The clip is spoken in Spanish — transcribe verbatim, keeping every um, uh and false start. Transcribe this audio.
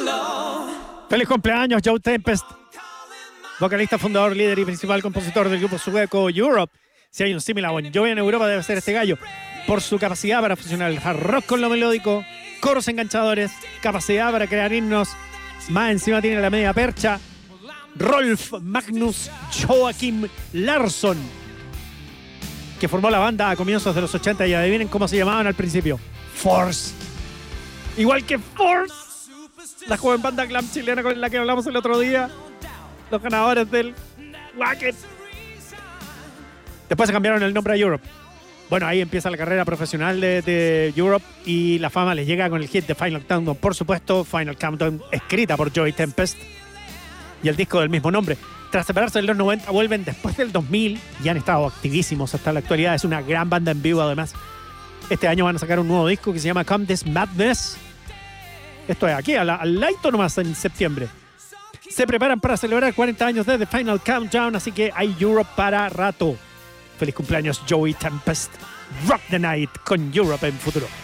Feliz cumpleaños, Joe Tempest, vocalista, fundador, líder y principal compositor del grupo sueco Europe. Si hay un símil a Bon Jovi en Europa, debe ser este gallo, por su capacidad para fusionar el hard rock con lo melódico, coros enganchadores, capacidad para crear himnos. Más encima tiene la media percha Rolf Magnus Joachim Larsson, que formó la banda a comienzos de los ochenta, y adivinen cómo se llamaban al principio: Force. Igual que Force, la joven banda glam chilena con la que hablamos el otro día, los ganadores del Wacket. Después se cambiaron el nombre a Europe. Bueno, ahí empieza la carrera profesional de, de Europe, y la fama les llega con el hit de Final Countdown, por supuesto. Final Countdown, escrita por Joey Tempest, y el disco del mismo nombre. Tras separarse en los noventa, vuelven después del dos mil y han estado activísimos hasta la actualidad. Es una gran banda en vivo, además. Este año van a sacar un nuevo disco que se llama Come This Madness. Esto es aquí, al, al ladito nomás, en septiembre. Se preparan para celebrar cuarenta años de The Final Countdown, así que hay Europe para rato. Feliz cumpleaños, Joey Tempest. Rock the Night con Europe en futuro.